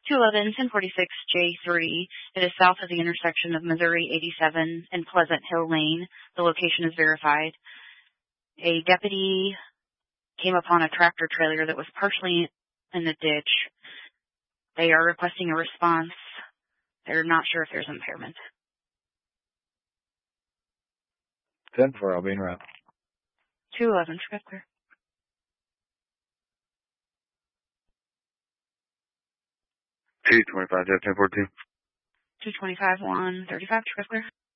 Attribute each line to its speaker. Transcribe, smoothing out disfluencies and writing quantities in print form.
Speaker 1: 211, 1046 J3. It is south of the intersection of Missouri 87 and Pleasant Hill Lane. The location is verified. A deputy came upon a tractor trailer that was partially in the ditch. They are requesting a response. They're not sure if there's impairment.
Speaker 2: 10-4, I'll be en route.
Speaker 1: 211, traffic clear.
Speaker 3: 225, 1014.
Speaker 1: 225, 135, traffic clear.